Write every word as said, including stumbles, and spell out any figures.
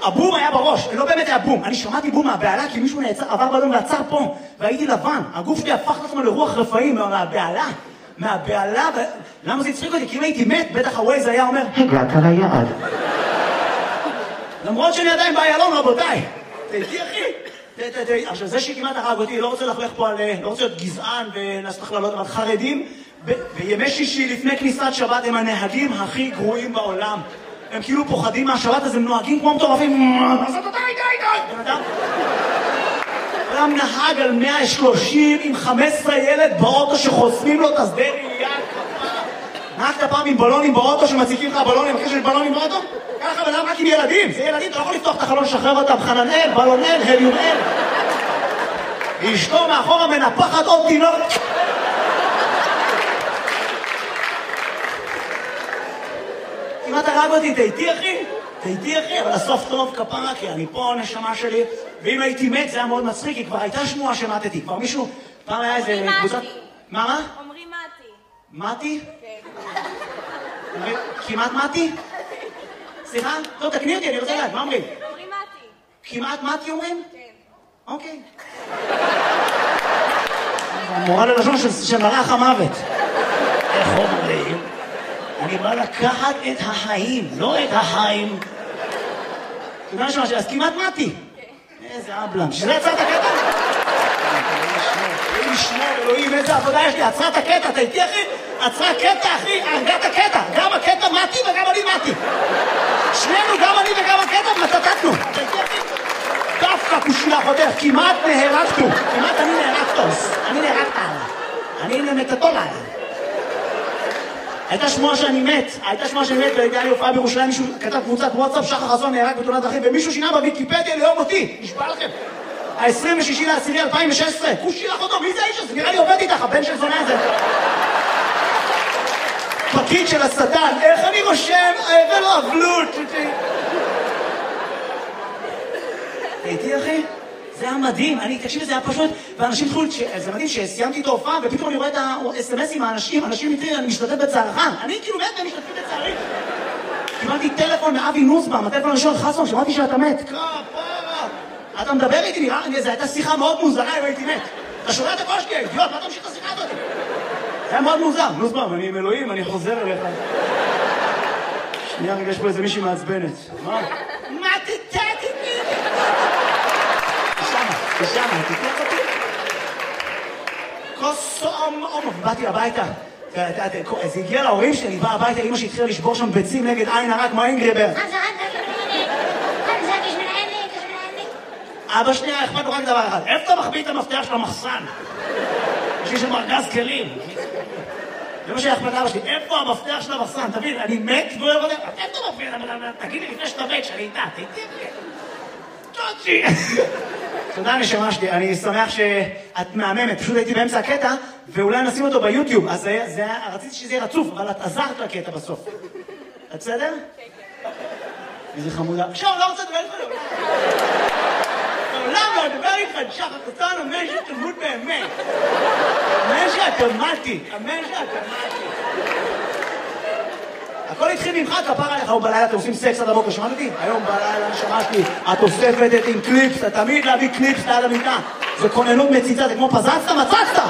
הבום היה בראש, לא באמת היה בום. אני שמעתי בום מהבעלה, כי מישהו עבר בלון ועצר פה, והייתי לבן. הגוף שלי הפך לעצמו לרוח רפאים מהבעלה. מהבעלה, ו... למה זה הצחיק אותי? כי אם הייתי מת, בטח הווייז היה אומר, הגעת ליעד. למרות שאני עדיין באיילון, רבותיי. תהייתי, אחי. עכשיו, זה שכמעט הרג אותי, לא רוצה לחלך פה על... לא רוצה להיות גזען ולעשות הכללות, אבל חרדים, ב... בימי שישי, לפני כניסת שבת, הם הנהגים הכי גרועים בעולם. הם כאילו פוחדים מהשבת, אז הם נוהגים כמו מטורפים. אז אתה די, די, די. אדם נהג על מאה ושלושים עם חמישה עשר ילד באוטו שחוסמים לו את השדה ראייה כפה. נהגת פעם עם בלונים באוטו שמציקים לך בלונים, אחרי של בלונים באוטו? ככה בלם רק עם ילדים. זה ילדים, אתה לא יכול לפתוח את החלון, לשחרר אותם. חננאל, בלונאל, הליומאל. אשתו מאחורה מנפחת עוד תינוק. כמעט הרג אותי, תהייתי אחי? תהייתי אחי, אבל הסוף טוב כפרה, כי אני פה נשמה שלי, ואם הייתי מת זה היה מאוד מצחיק, כי כבר הייתה שמועה שמתתי, כבר מישהו, פעם היה איזה קבוצת... מה, מה? אומרים מתי. מתי? כן. כמעט מתי? סליחה? טוב, תקני אותי, אני רוצה לדעת, מה אומרים? אומרים מתי. כמעט מתי אומרים? כן. אוקיי. המורה ללשון של מלאך המוות. איך אומרים? אני בא לקחת את החיים, לא את החיים. אתה יודע משהו, אז כמעט מתי. איזה אבלם. שזה יצר את הקטע? אלוהים ישמור, אלוהים, איזה עבודה יש לי. עצרה את הקטע, אתה איתי אחי? עצרה קטע אחי, הרגת הקטע. גם הקטע מתי וגם אני מתי. שנינו, גם אני וגם הקטע, מטטטנו. אתה איתי אחי? דווקא כושילה חותך, כמעט נהרגתו. כמעט אני נהרגתוס. אני נהרגת עליו. אני נמטטול עליו. הייתה שמועה שאני מת, הייתה שמועה שאני מת, והייתה לי הופעה בירושלים, מישהו כתב קבוצת וואטסאפ, שחר חסון נהרג בתאונת דרכים, ומישהו שינה בוויקיפדיה ליום אותי, נשבע לכם. ה-עשרים ושישי לעשירי אלפיים ושש עשרה, כושי לך אותו, מי זה האיש הזה? נראה לי עובד איתך, הבן של זונה הזה. פקיד של השטן, איך אני רושם? ולא אבלות. הייתי אחי? זה היה מדהים, אני, תקשיב, זה היה פשוט, ואנשים התחילו, זה מדהים שסיימתי את ההופעה, ופתאום אני רואה את ה-אס אם אסים מהאנשים, אנשים מתחילים, אני משתתף בצערך, אני כאילו מת והם משתתפים בצערי. קיבלתי טלפון מאבי נוסבאום, הטלפון הראשון, חסון, שמעתי שאתה מת. כפרה, אתה מדבר איתי, נראה, זו הייתה שיחה מאוד מוזרה אם הייתי מת. אתה שומע את הקול שלי, אידיוט, מה אתה ממשיך את השיחה הזאת? זה היה מאוד מוזר, נוסבאום, אני עם אלוהים, אני חוזר אליך. שנייה, רגע, יש פה איזה מישהי מעצבנת. מה? מה תתת איתי? ושמה, תתלך אותי. כוס אומ אומ, באתי הביתה. זה הגיע להורים שלי, אני בא הביתה, אמא שהתחילה לשבור שם ביצים נגד עין הרע כמו אינגרבר. אבא שנייה, אכפת לו רק דבר אחד. איפה אתה מחביא את המפתח של המחסן? יש לי שם ארגז כלים. זה מה שאכפת לאבא שלי. איפה המפתח של המחסן? תבין, אני מת ולא יודע. איפה אתה מפתח? תגיד לי לפני שאתה מת שאני איתה. תהייתי לי. תוציא. תודה נשמה שלי, אני שמח שאת מהממת, פשוט הייתי באמצע הקטע, ואולי נשים אותו ביוטיוב, אז רציתי שזה יהיה רצוף, אבל את עזרת לקטע בסוף. את בסדר? כן, כן. איזה חמודה. עכשיו, לא רוצה לדבר איתך. לעולם לא לדבר איתך, שחר חסון, אמן שתמות באמת. אמן שאתה מתי, אמן שאתה מתי. הכל התחיל ממך, כפר עליך, היום בלילה אתם עושים סקס עד הבוקר, שמעת אותי? היום בלילה נשמה שלי, את אוספת את עם קליפס, אתה תמיד להביא קליפס ליד המיטה. זה כוננות מציצה, זה כמו פזצת, מצצת!